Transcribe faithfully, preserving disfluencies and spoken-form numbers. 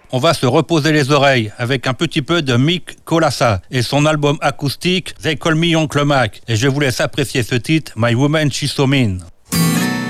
on va se reposer les oreilles avec un petit peu de Mick Kolassa et son album acoustique They Call Me Oncle Mac. Et je vous laisse apprécier ce titre, My Woman She's So Mean.